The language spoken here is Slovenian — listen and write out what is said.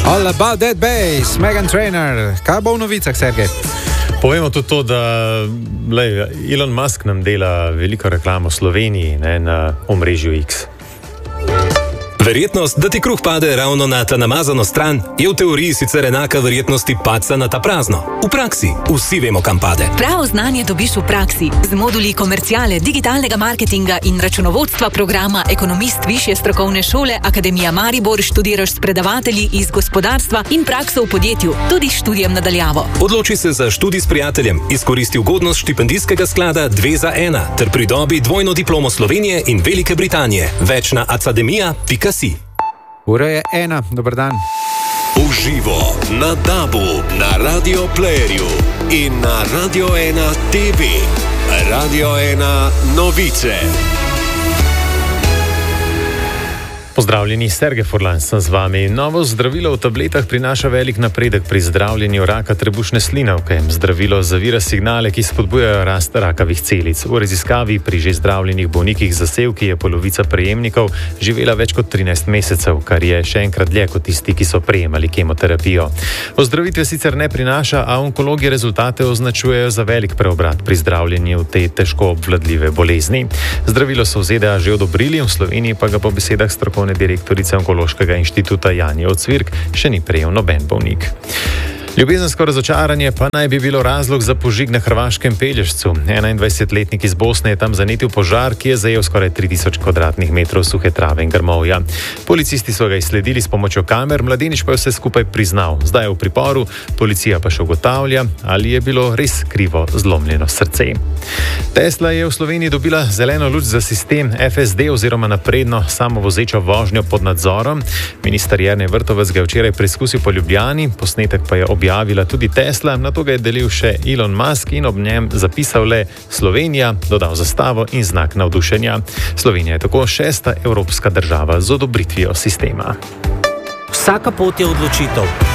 All about that bass, Meghan Trainor. Kaj bo v novicah, Sergej? Povemo tudi to, da Elon Musk nam dela veliko reklamo v Sloveniji, ne, na omrežju X. Verjetnost, da ti kruh pade ravno na ta namazano stran, je v teoriji sicer enaka verjetnosti padca na ta prazno. V praksi vsi vemo, kam pade. Pravo znanje dobiš v praksi z moduli komerciale, digitalnega marketinga in računovodstva programa Ekonomist Višje strokovne šole Akademija Maribor. Študiraš s predavatelji iz gospodarstva in prakso v podjetju, tudi s študijem nadaljavo. Odloči se za študij s prijateljem, izkoristi ugodnost štipendijskega sklada 2 za 1 ter pridobi dvojno diplomo Slovenije in Velike Britanije. Več na academia.si. Ura je 1, dober dan. Uživo na DAB-u, na Radio Playerju in na Radio 1 TV. Radio 1 novice. Pozdravljeni, Sergej Furlan sem z vami. Novo zdravilo v tabletah prinaša velik napredek pri zdravljenju raka trebušne slinavke. Zdravilo zavira signale, ki spodbujajo rast rakavih celic. V raziskavi pri že zdravljenih bolnikih z zasevki je polovica prejemnikov živela več kot 13 mesecev, kar je še enkrat dlje kot tisti, ki so prejemali kemoterapijo. Ozdravitve sicer ne prinaša, a onkologi rezultate označujejo za velik preobrat pri zdravljenju te težko obvladljive bolezni. Zdravilo so v ZDA že odobrili, v Sloveniji pa ga po besedah strokovnjakov direktorice Onkološkega inštituta Janje Ocvirk še ni prejel noben bolnik. Ljubezensko razočaranje pa naj bi bilo razlog za požig na hrvaškem Pelješcu. 21-letnik iz Bosne je tam zanetil požar, ki je zajel skoraj 3000 kvadratnih metrov suhe trave in grmovja. Policisti so ga izsledili s pomočjo kamer, mladenič pa je vse skupaj priznal. Zdaj je v priporu, policija pa še ugotavlja, ali je bilo res krivo zlomljeno srce. Tesla je v Sloveniji dobila zeleno luč za sistem FSD oziroma napredno samovozečo vožnjo pod nadzorom. Minister Jernej Vrtovec ga je včeraj preizkusil po Ljubljani, posnetek pa je objavila tudi Tesla, nato ga je delil še Elon Musk in ob njem zapisal le Slovenija, dodal zastavo in znak navdušenja. Slovenija je tako 6. evropska država z odobritvijo sistema. Vsaka pot je odločitev.